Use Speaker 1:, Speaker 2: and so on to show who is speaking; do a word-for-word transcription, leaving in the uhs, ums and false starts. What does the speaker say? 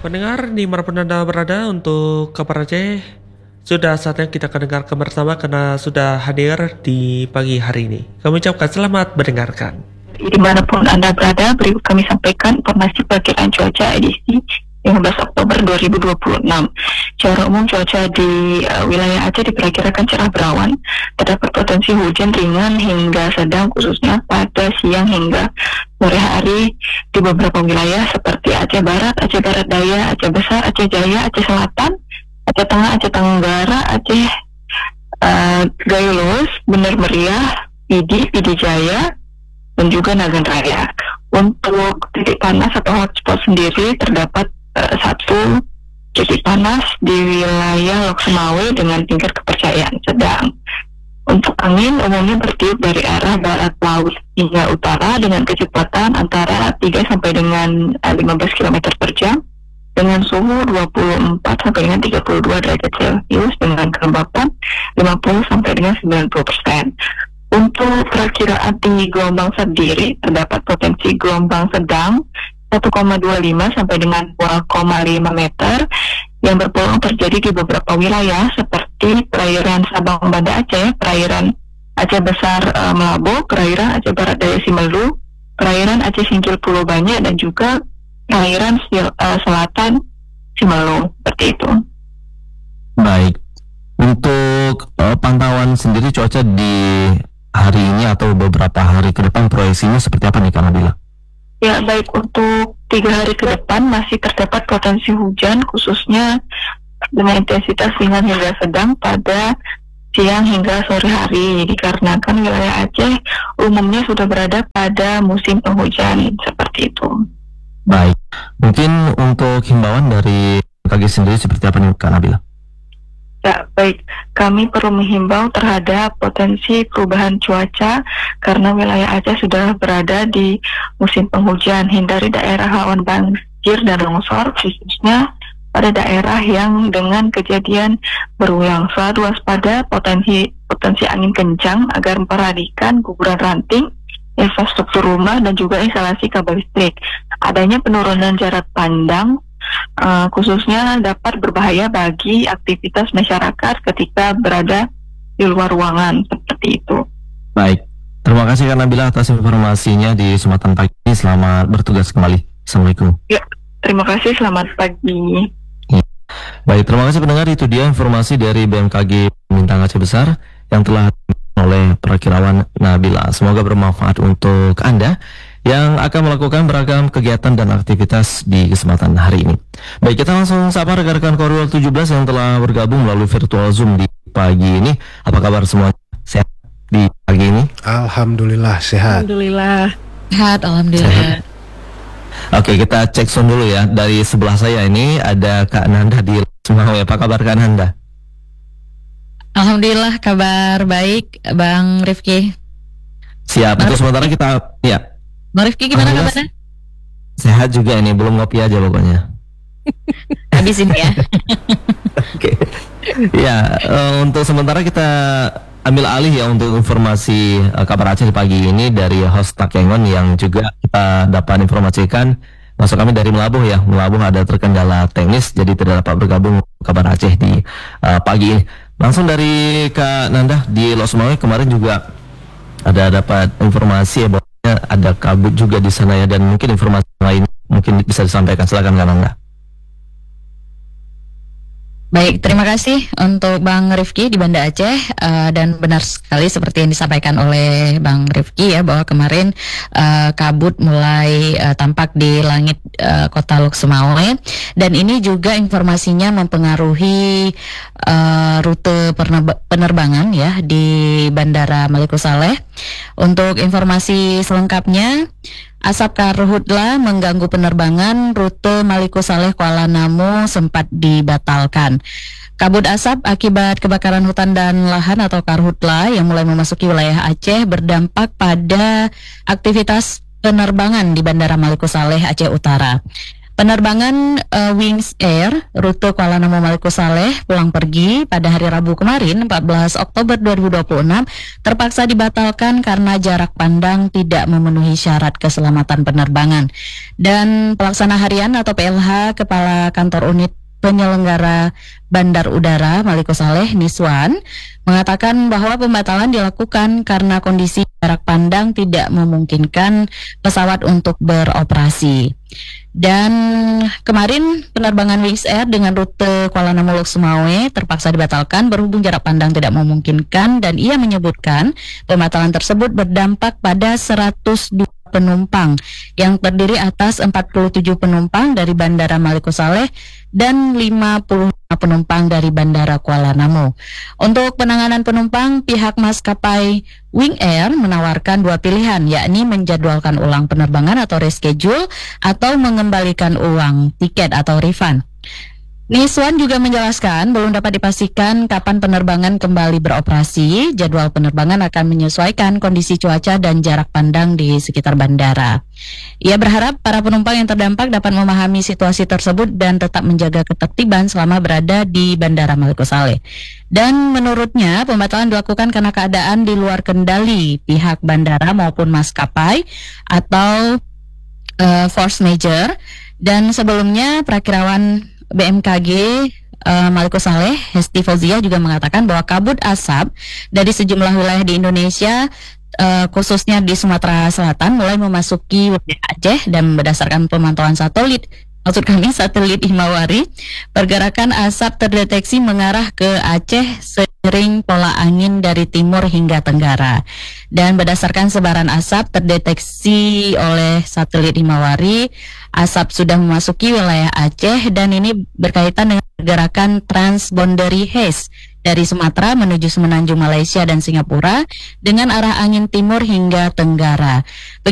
Speaker 1: Pendengar dimanapun Anda berada, untuk kabar Aceh sudah saatnya kita akan dengarkan bersama karena sudah hadir di pagi hari ini. Kami ucapkan selamat mendengarkan.
Speaker 2: Dimanapun Anda berada, berikut kami sampaikan informasi perkiraan cuaca edisi lima belas Oktober dua ribu dua puluh enam. Secara umum cuaca di uh, wilayah Aceh diperkirakan cerah berawan, terdapat potensi hujan ringan hingga sedang khususnya pada siang hingga sore hari di beberapa wilayah seperti Aceh Barat, Aceh Barat Daya, Aceh Besar, Aceh Jaya, Aceh Selatan, Aceh Tengah, Aceh Tenggara, Aceh uh, Gayulos, Bener Meriah, Pidi, Pidi Jaya, dan juga Nagan Raya. Untuk titik panas atau hotspot sendiri terdapat uh, satu titik panas di wilayah Lok Sumawe dengan tingkat kepercayaan sedang. Untuk angin umumnya bertiup dari arah barat laut hingga utara dengan kecepatan antara tiga sampai dengan lima belas kilometer per jam dengan suhu dua puluh empat sampai dengan tiga puluh dua derajat Celcius dengan kelembapan lima puluh sampai dengan sembilan puluh persen. Untuk perakiraan tinggi gelombang sendiri terdapat potensi gelombang sedang satu koma dua lima sampai dengan dua koma lima meter yang berpeluang terjadi di beberapa wilayah seperti perairan Sabang Banda Aceh, perairan Aceh Besar uh, Melabu, perairan Aceh Barat Daya Simelu, perairan Aceh Singkil Pulau Banyak, dan juga perairan sil, uh, Selatan Simelu, seperti itu.
Speaker 3: Baik, untuk uh, pantauan sendiri cuaca di hari ini atau beberapa hari ke depan proyeksinya seperti apa nih Kak Nabila?
Speaker 2: Ya, baik, untuk tiga hari ke depan masih terdapat potensi hujan khususnya dengan intensitas ringan hingga sedang pada siang hingga sore hari, dikarenakan wilayah Aceh umumnya sudah berada pada musim penghujan seperti itu.
Speaker 3: Baik, mungkin untuk himbauan dari B M K G sendiri seperti apa nih Kak Nabila?
Speaker 2: Ya, baik. Kami perlu menghimbau terhadap potensi perubahan cuaca karena wilayah Aceh sudah berada di musim penghujan. Hindari daerah rawan banjir dan longsor, khususnya pada daerah yang dengan kejadian berulang. Selalu waspada potensi potensi angin kencang agar memperhatikan guguran ranting, infrastruktur rumah, dan juga instalasi kabel listrik. Adanya penurunan jarak pandang Uh, khususnya dapat berbahaya bagi aktivitas masyarakat ketika berada di luar ruangan, seperti itu.
Speaker 3: Baik, terima kasih Kak Nabila atas informasinya di Sumatera pagi ini. Selamat bertugas kembali. Assalamualaikum.
Speaker 2: Ya, terima kasih. Selamat pagi.
Speaker 3: Ya. Baik, terima kasih pendengar. Itu dia informasi dari B M K G Bintang Aceh Besar yang telah oleh perakirawan Nabila. Semoga bermanfaat untuk Anda yang akan melakukan beragam kegiatan dan aktivitas di kesempatan hari ini. Baik, kita langsung sapa rekan-rekan Korwil tujuh belas yang telah bergabung melalui virtual Zoom di pagi ini. Apa kabar semua? Sehat di pagi ini?
Speaker 4: Alhamdulillah sehat.
Speaker 5: Alhamdulillah sehat, alhamdulillah. Sehat.
Speaker 3: Oke, kita cek sound dulu ya. Dari sebelah saya ini ada Kak Nanda di Sumawe. Apa kabar Kak Nanda?
Speaker 5: Alhamdulillah kabar baik, Bang Rifki.
Speaker 3: Siap. Untuk sementara kita ya.
Speaker 5: Bang Rifki gimana kabarnya?
Speaker 3: Sehat juga ini, belum ngopi aja pokoknya.
Speaker 5: Habisin ya.
Speaker 3: Oke. Ya, uh, untuk sementara kita ambil alih ya untuk informasi uh, kabar Aceh di pagi ini dari host Takengon yang juga kita dapat informasikan. Masuk kami dari Melabuh ya. Melabuh ada terkendala teknis jadi tidak dapat bergabung kabar Aceh di uh, pagi ini. Langsung dari Kak Nanda di Lok Sumawe kemarin juga ada dapat informasi ya bahwa ada kabut juga di sana ya, dan mungkin informasi lain mungkin bisa disampaikan. Silakan Kak Nanda.
Speaker 5: Baik, terima kasih untuk Bang Rifki di Banda Aceh, uh, dan benar sekali seperti yang disampaikan oleh Bang Rifki ya, bahwa kemarin uh, kabut mulai uh, tampak di langit uh, kota Lok Sumawe, dan ini juga informasinya mempengaruhi uh, rute penerbangan ya di Bandara Maliko Saleh. Untuk informasi selengkapnya, asap karhutla mengganggu penerbangan rute Maliko Saleh Kuala Namu sempat dibatalkan. Kabut asap akibat kebakaran hutan dan lahan atau karhutla yang mulai memasuki wilayah Aceh berdampak pada aktivitas penerbangan di Bandara Maliko Saleh Aceh Utara. Penerbangan uh, Wings Air rute Kuala Namu Maliko Saleh pulang pergi pada hari Rabu kemarin empat belas Oktober dua ribu dua puluh enam terpaksa dibatalkan karena jarak pandang tidak memenuhi syarat keselamatan penerbangan. Dan pelaksana harian atau P L H Kepala Kantor Unit Penyelenggara Bandar Udara Maliko Saleh Niswan mengatakan bahwa pembatalan dilakukan karena kondisi jarak pandang tidak memungkinkan pesawat untuk beroperasi. Dan kemarin penerbangan Wings Air dengan rute Kuala Namu Lok Sumawe terpaksa dibatalkan berhubung jarak pandang tidak memungkinkan, dan ia menyebutkan pembatalan tersebut berdampak pada seratus dua penumpang yang terdiri atas empat puluh tujuh penumpang dari Bandara Maliko Saleh dan lima puluh lima penumpang dari Bandara Kuala Namu. Untuk penanganan penumpang, pihak maskapai Wing Air menawarkan dua pilihan, yakni menjadwalkan ulang penerbangan atau reschedule atau mengembalikan uang tiket atau refund. Niswan juga menjelaskan belum dapat dipastikan kapan penerbangan kembali beroperasi. Jadwal penerbangan akan menyesuaikan kondisi cuaca dan jarak pandang di sekitar bandara. Ia berharap para penumpang yang terdampak dapat memahami situasi tersebut dan tetap menjaga ketertiban selama berada di Bandara Maliko Saleh. Dan menurutnya pembatalan dilakukan karena keadaan di luar kendali pihak bandara maupun maskapai atau uh, force majeure. Dan sebelumnya Prakirawan B M K G uh, Maliko Saleh Hesti Fauzia juga mengatakan bahwa kabut asap dari sejumlah wilayah di Indonesia, uh, khususnya di Sumatera Selatan, mulai memasuki wilayah Aceh. Dan berdasarkan pemantauan satelit, maksud kami satelit Himawari, pergerakan asap terdeteksi mengarah ke Aceh seiring pola angin dari timur hingga tenggara. Dan berdasarkan sebaran asap terdeteksi oleh satelit Himawari, asap sudah memasuki wilayah Aceh, dan ini berkaitan dengan pergerakan transboundary haze dari Sumatera menuju semenanjung Malaysia dan Singapura dengan arah angin timur hingga tenggara.